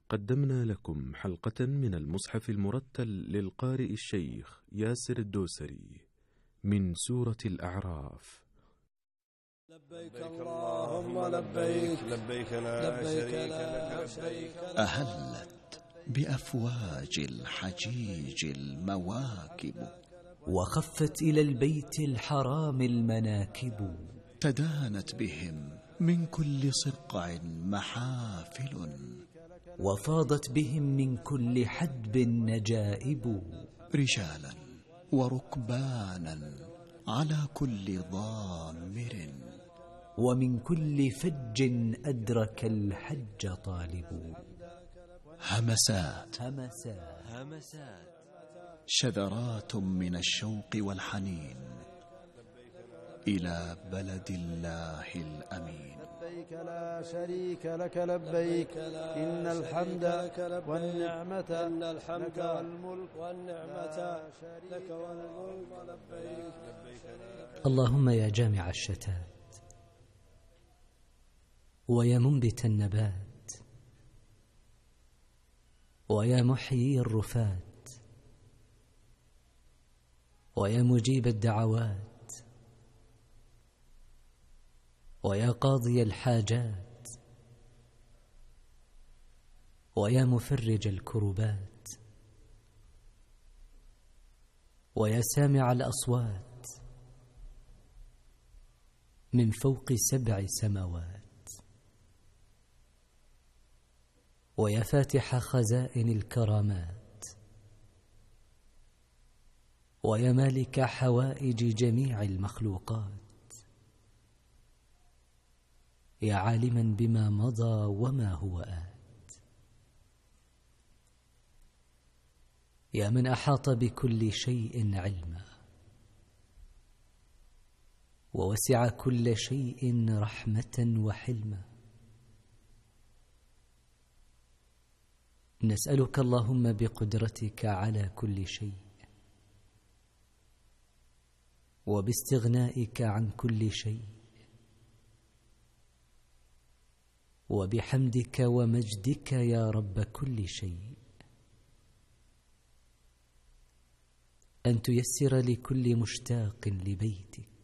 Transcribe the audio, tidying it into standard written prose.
قدمنا لكم حلقة من المصحف المرتل للقارئ الشيخ ياسر الدوسري من سورة الأعراف. لبيك اللهم لبيك لبيك لا شريك لك. أهلت بأفواج الحجيج المواكب، وخفت إلى البيت الحرام المناكب، تدانت بهم من كل صقع محافل، وفاضت بهم من كل حدب نجائب، رجالا وركبانا على كل ضامر، ومن كل فج أدرك الحج طالب. همسات شذرات شذرات من الشوق والحنين إلى بلد الله الأمين. لبيك لا شريك لك لبيك إن الحمد والنعمة لك والملك لبيك. اللهم يا جامع الشتات، ويا منبت النبات، ويا محيي الرفات، ويا مجيب الدعوات، ويا قاضي الحاجات، ويا مفرج الكربات، ويا سامع الأصوات من فوق 7 سماوات، ويا فاتح خزائن الكرامات، ويا مالك حوائج جميع المخلوقات، يا عالما بما مضى وما هو آت، يا من أحاط بكل شيء علما، ووسع كل شيء رحمة وحلما. نسألك اللهم بقدرتك على كل شيء، وباستغنائك عن كل شيء، وبحمدك ومجدك يا رب كل شيء، أن تيسر لكل مشتاق لبيتك،